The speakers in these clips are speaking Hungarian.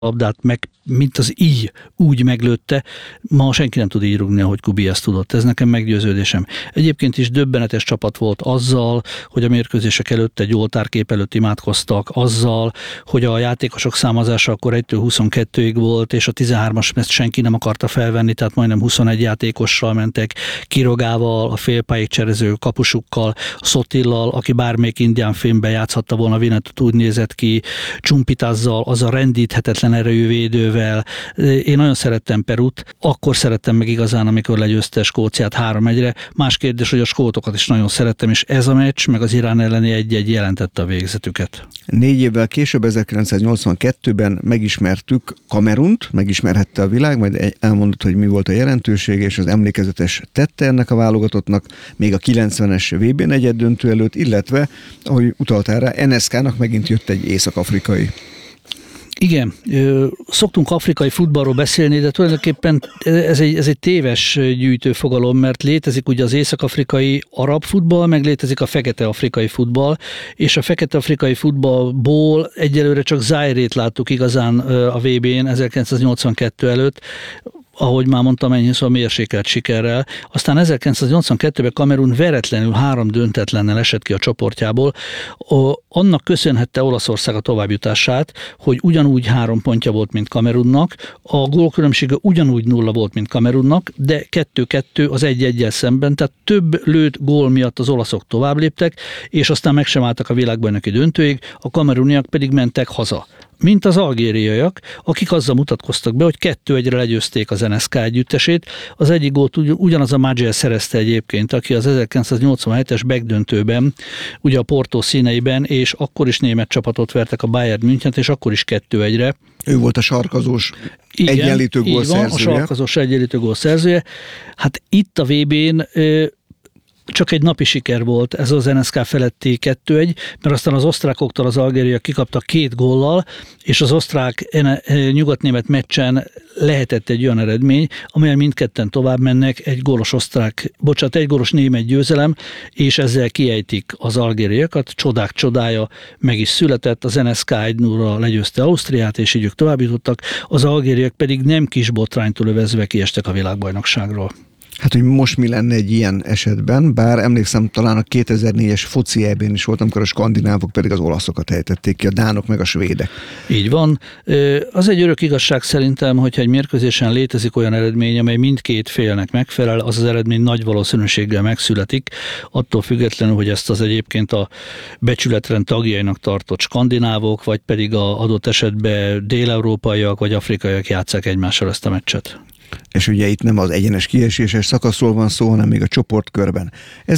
labdát meg, mint az így, úgy meglőtte. Ma senki nem tud így rúgni, ahogy Kubi ezt tudott. Ez nekem meggyőződésem. Egyébként is döbbenetes csapat volt azzal, hogy a mérkőzések előtt egy oltárkép előtt imádkoztak, azzal, hogy a játékosok számozása akkor 1-től 22-ig volt, és a 13-as ezt senki nem akarta felvenni, tehát majdnem 21 játékossal mentek, Kirogával, a félpályig cserező kapusukkal, Szotillal, aki bármelyik indián filmben játszhatta volna Vinetot, úgy nézett ki, Csumpitazzal, az a rendíthetetlen erejű védővel. Én nagyon szerettem Perut, akkor szerettem meg igazán, amikor legyőzte Skóciát 3-1-re. Más kérdés, hogy a skótokat is nagyon szerettem, és ez a meccs, meg az Irán elleni 1-1 jelentette a végzetüket. 4 évvel később, 1982-ben megismertük Kamerunt, megismerhette a világ, majd elmondott, hogy mi volt a jelentősége, és az emlékezetes tette ennek a válogatottnak, még a 90-es VB negyeddöntő előtt, illetve, ahogy utaltál rá, NSK-nak megint jött egy észak-afrikai. Igen, szoktunk afrikai futballról beszélni, de tulajdonképpen ez egy téves gyűjtőfogalom, mert létezik ugye az észak-afrikai arab futball, meg létezik a fekete-afrikai futball, és a fekete-afrikai futballból egyelőre csak Zaire-t láttuk igazán a VB-n 1982 előtt, ahogy már mondtam, ennyiszor mérsékelt sikerrel. Aztán 1982-ben Kamerun veretlenül 3 döntetlennel esett ki a csoportjából. Annak köszönhette Olaszország a továbbjutását, hogy ugyanúgy 3 pontja volt, mint Kamerunnak, a gólkülönbsége ugyanúgy 0 volt, mint Kamerunnak, de 2-2 az 1-1-jel szemben, tehát több lőtt gól miatt az olaszok tovább léptek, és aztán meg sem álltak a világbajnoki döntőig, a kameruniak pedig mentek haza. Mint az algériaiak, akik azzal mutatkoztak be, hogy 2-1-re legyőzték az NSK együttesét. Az egyik gólt ugyanaz a Maggio szerezte egyébként, aki az 1987-es begdöntőben, ugye a Porto színeiben, és akkor is német csapatot vertek, a Bayern Münchent, és akkor is 2-1-re. Ő volt a sarkazós egyenlítő gól szerzője. A sarkazós egyenlítő gól szerzője. Hát itt a VB-n csak egy napi siker volt ez az NSK feletti 2-1, mert aztán az osztrákoktól az algériaiak kikaptak 2 góllal, és az osztrák nyugatnémet meccsen lehetett egy olyan eredmény, amelyen mindketten tovább mennek, egy gólos német győzelem, és ezzel kiejtik az algériaiakat, csodák csodája meg is született, az NSK 1-0-ra legyőzte Ausztriát, és így ők tovább jutottak, az algériaiak pedig nem kis botránytól övezve kiestek a világbajnokságról. Hát, hogy most mi lenne egy ilyen esetben, bár emlékszem, talán a 2004-es foci EB-n is volt, amikor a skandinávok pedig az olaszokat ejtették ki, a dánok meg a svédek. Így van. Az egy örök igazság szerintem, hogyha egy mérkőzésen létezik olyan eredmény, amely mindkét félnek megfelel, az az eredmény nagy valószínűséggel megszületik, attól függetlenül, hogy ezt az egyébként a becsületrend tagjainak tartott skandinávok, vagy pedig az adott esetben dél-európaiak vagy afrikaiak játsszák egymással ezt a meccset. És ugye itt nem az egyenes kieséses szakaszról van szó, hanem még a csoportkörben.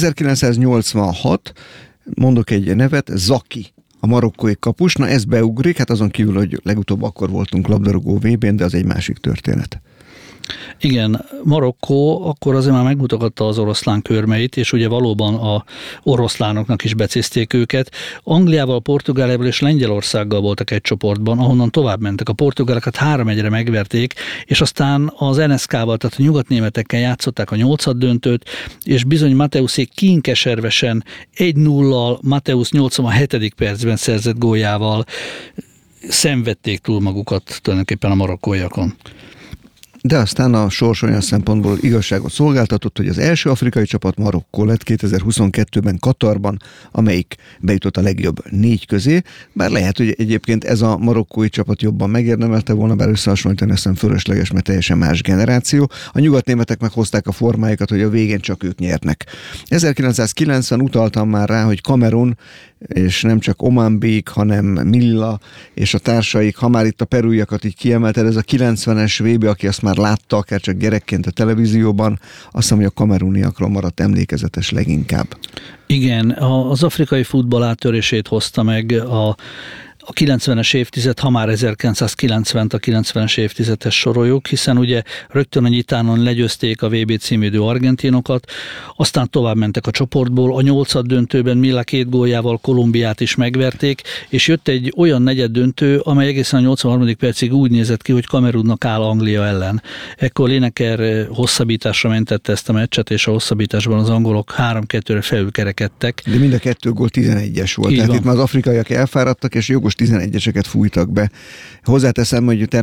1986, mondok egy nevet, Zaki, a marokkói kapus, na ez beugrik, hát azon kívül, hogy legutóbb akkor voltunk labdarúgó VB-n, de az egy másik történet. Igen, Marokkó akkor azért már megmutogatta az oroszlán körmeit, és ugye valóban a oroszlánoknak is becézték őket. Angliával, Portugáliával és Lengyelországgal voltak egy csoportban, ahonnan tovább mentek. A portugálokat 3-1-re megverték, és aztán az NSK-val, tehát a nyugatnémetekkel játszották a 8. döntőt, és bizony Mateuszék kínkeservesen 1-0-al Mateusz 87. percben szerzett góljával szenvedték túl magukat tulajdonképpen a marokkóiakon. De aztán a sors olyan szempontból igazságot szolgáltatott, hogy az első afrikai csapat Marokkó lett 2022-ben Katarban, amelyik bejutott a legjobb 4 közé, bár lehet, hogy egyébként ez a marokkói csapat jobban megérdemelte volna, bár összehasonlítani azt hiszem fölösleges, mert teljesen más generáció. A nyugatnémetek meghozták a formájukat, hogy a végén csak ők nyernek. 1990 utaltam már rá, hogy Kamerun, és nem csak Oman Bék, hanem Milla és a társaik, ha már itt a perújakat így kiemelted, ez a 90-es VB, aki azt már látta, akár csak gyerekként a televízióban, azt hiszem, hogy a kameruniakról maradt emlékezetes leginkább. Igen, az afrikai futball áttörését hozta meg a 90-es évtized, ha már 1990-t a 90-es évtizedhez soroljuk, hiszen ugye rögtön a nyitánon legyőzték a VB címvédő argentinokat, aztán tovább mentek a csoportból, a 8. döntőben Milla 2 góljával Kolumbiát is megverték, és jött egy olyan negyeddöntő, amely egészen a 83. percig úgy nézett ki, hogy Kamerunnak áll Anglia ellen. Ekkor Lineker hosszabbításra mentette ezt a meccset, és a hosszabbításban az angolok 3-2-re felülkerekedtek. De mind a 2 gól 11-es volt, Így tehát van. itt már az afrikaiak elfáradtak, és jogos 11-eseket fújtak be. Hozzáteszem, hogy